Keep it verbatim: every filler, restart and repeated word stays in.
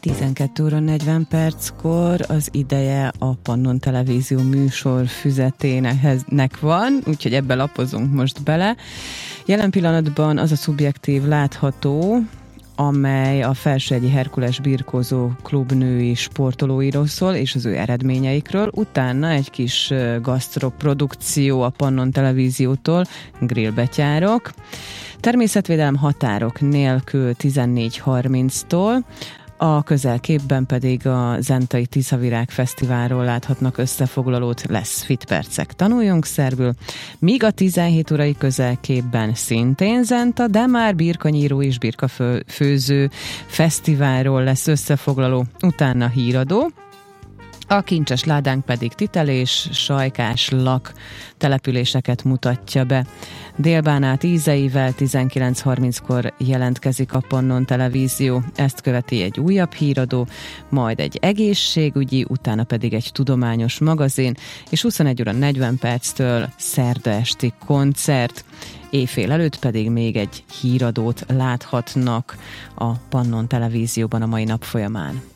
tizenkét óra negyven perckor az ideje a Pannon Televízió műsor füzetének van, úgyhogy ebbe lapozunk most bele. Jelen pillanatban az a szubjektív látható, amely a Felsőegyi Herkules Birkózó Klub női sportolóiról szól, és az ő eredményeikről. Utána egy kis gasztroprodukció a Pannon Televíziótól, grillbetyárok. Természetvédelem határok nélkül tizennégy harminctól, a közelképben pedig a Zentai Tiszavirág Fesztiválról láthatnak összefoglalót, lesz Fit Percek, tanuljunk szerbül, míg a tizenhét órai közelképben szintén Zenta, de már birkanyíró és birkafőző fesztiválról lesz összefoglaló, utána híradó. A kincses ládánk pedig Titelés, Sajkás, Lak településeket mutatja be. Délbánát ízeivel tizenkilenc harminckor jelentkezik a Pannon Televízió, ezt követi egy újabb híradó, majd egy egészségügyi, utána pedig egy tudományos magazin, és huszonegy óra negyven perctől szerda esti koncert. Éjfél előtt pedig még egy híradót láthatnak a Pannon Televízióban a mai nap folyamán.